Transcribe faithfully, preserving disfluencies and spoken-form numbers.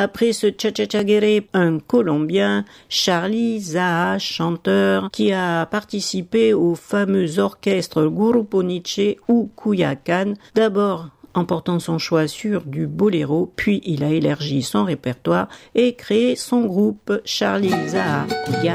Après ce cha-cha-cha-guerre, un Colombien, Charlie Zaha, chanteur, qui a participé au fameux orchestre Grupo Nietzsche ou Cuyacán, d'abord en portant son choix sur du boléro, puis il a élargi son répertoire et créé son groupe Charlie Zaha.